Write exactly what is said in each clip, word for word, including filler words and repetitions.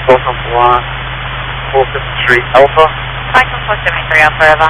Welcome one, four fifty-three Alpha. Cyclone four seventy-three Alpha, over.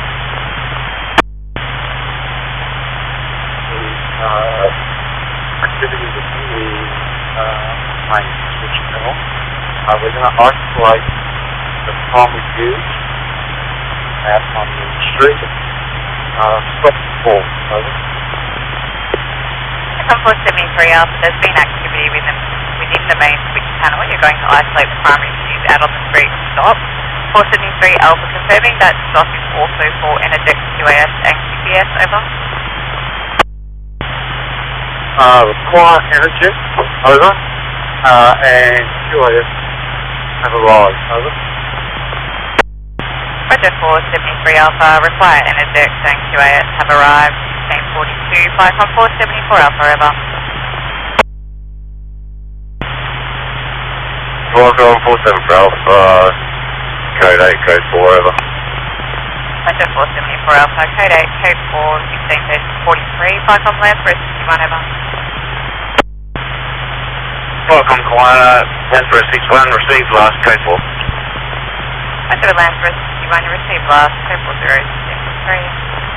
Uh, activity within the uh, main switch channel. Uh, we're going to isolate the primary fuse out on the street. Uh, stop the fall, over. Cyclone four seventy-three Alpha, there's been activity within, within the main switch panel. You're going to isolate the primary fuse out on the street to stop. four seventy-three Alpha, confirming that stop is also for Energex Q A S and Q P S, over. Uh, require Energex, over. Uh, and Q A S have arrived, over. Roger four seventy-three Alpha, require Energex and Q A S have arrived. Team forty-two, Flycom four seventy-four Alpha, over. Flycom four seventy-four Alpha, code eight, code four, over. Roger four seventy-four Alpha, code eight, code four, sixteen forty-three, Flycom land for sixty-one, over. Flycom Kiwana, land for sixty-one, received last, code four. Roger land for sixty-one, received last, code four zero six three.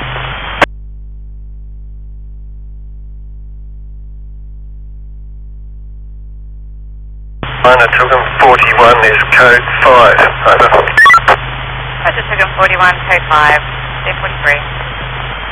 Tucum forty-one is code five, over. Roger Tucum forty-one, code five, C forty-three.